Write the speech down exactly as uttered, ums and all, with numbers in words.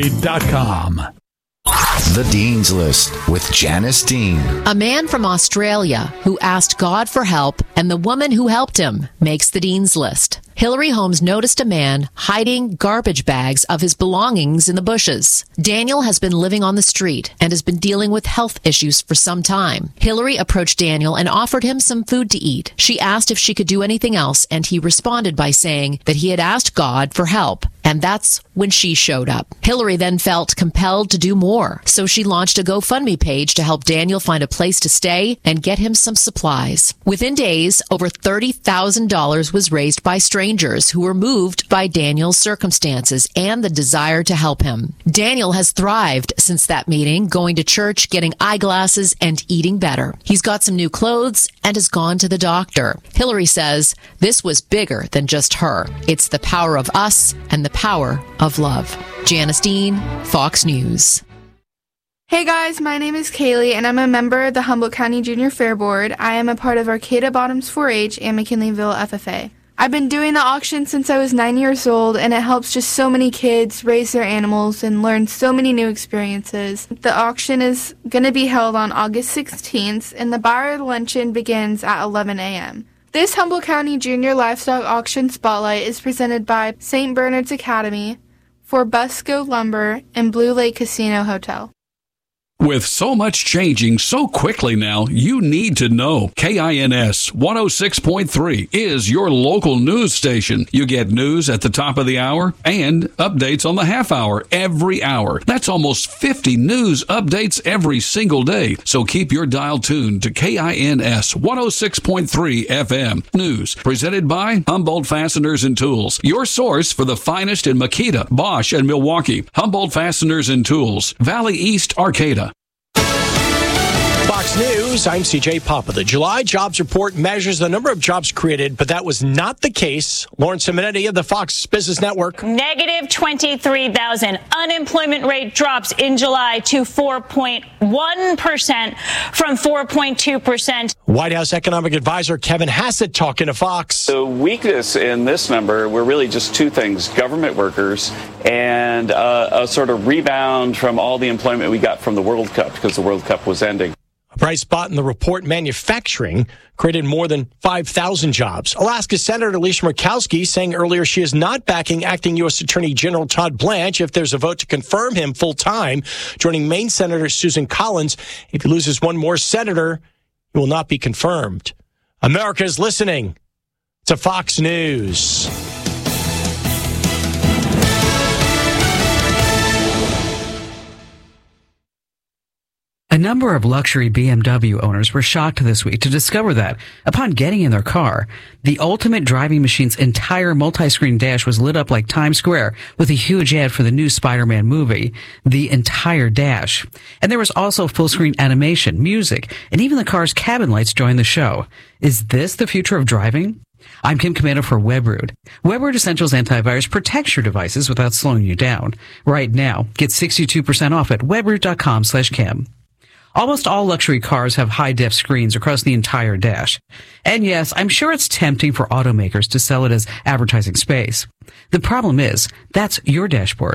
dot com. The Dean's List with Janice Dean. A man from Australia who asked God for help and the woman who helped him makes the Dean's List. Hillary Holmes noticed a man hiding garbage bags of his belongings in the bushes. Daniel has been living on the street and has been dealing with health issues for some time. Hillary approached Daniel and offered him some food to eat. She asked if she could do anything else, and he responded by saying that he had asked God for help. And that's when she showed up. Hillary then felt compelled to do more, so she launched a GoFundMe page to help Daniel find a place to stay and get him some supplies. Within days, over thirty thousand dollars was raised by strangers who were moved by Daniel's circumstances and the desire to help him. Daniel has thrived since that meeting, going to church, getting eyeglasses, and eating better. He's got some new clothes and has gone to the doctor. Hillary says this was bigger than just her. It's the power of us and the power of love. Janice Dean, Fox News. Hey guys, my name is Kaylee and I'm a member of the Humboldt County Junior Fair Board. I am a part of Arcata Bottoms four H and McKinleyville F F A. I've been doing the auction since I was nine years old, and it helps just so many kids raise their animals and learn so many new experiences. The auction is going to be held on August sixteenth, and the buyer luncheon begins at eleven a.m. This Humboldt County Junior Livestock Auction Spotlight is presented by Saint Bernard's Academy for Busco Lumber and Blue Lake Casino Hotel. With so much changing so quickly now, you need to know. K I N S one oh six point three is your local news station. You get news at the top of the hour and updates on the half hour every hour. That's almost fifty news updates every single day. So keep your dial tuned to K I N S one oh six point three F M. News presented by Humboldt Fasteners and Tools, your source for the finest in Makita, Bosch, and Milwaukee. Humboldt Fasteners and Tools, Valley East, Arcata. Fox News, I'm C J Papa. The July jobs report measures the number of jobs created, but that was not the case. Lauren Simonetti of the Fox Business Network. Negative twenty-three thousand. Unemployment rate drops in July to four point one percent from four point two percent. White House economic advisor Kevin Hassett talking to Fox. The weakness in this number were really just two things: government workers and uh, a sort of rebound from all the employment we got from the World Cup, because the World Cup was ending. A bright spot in the report, manufacturing created more than five thousand jobs. Alaska Senator Alicia Murkowski saying earlier she is not backing acting U S Attorney General Todd Blanche if there's a vote to confirm him full-time, joining Maine Senator Susan Collins. If he loses one more senator, he will not be confirmed. America is listening to Fox News. A number of luxury B M W owners were shocked this week to discover that, upon getting in their car, the Ultimate Driving Machine's entire multi-screen dash was lit up like Times Square with a huge ad for the new Spider-Man movie, the entire dash. And there was also full-screen animation, music, and even the car's cabin lights joined the show. Is this the future of driving? I'm Kim Comando for WebRoot. WebRoot Essentials Antivirus protects your devices without slowing you down. Right now, get sixty-two percent off at webroot.com slash Kim. Almost all luxury cars have high-def screens across the entire dash. And yes, I'm sure it's tempting for automakers to sell it as advertising space. The problem is, that's your dashboard.